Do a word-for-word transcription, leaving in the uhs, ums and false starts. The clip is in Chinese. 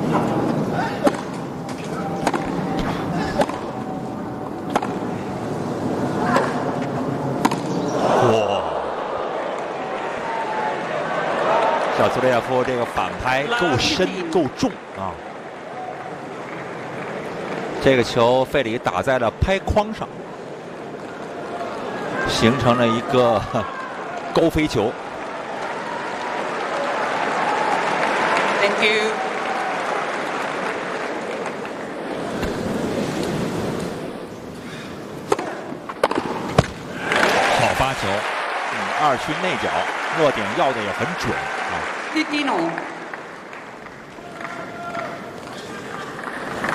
哇！小苏列夫这个反拍够深够重啊！这个球费里打在了拍框上，形成了一个高飞球。 Thank you. 好发球，嗯，二区内角落点要的也很准啊。 Filipino.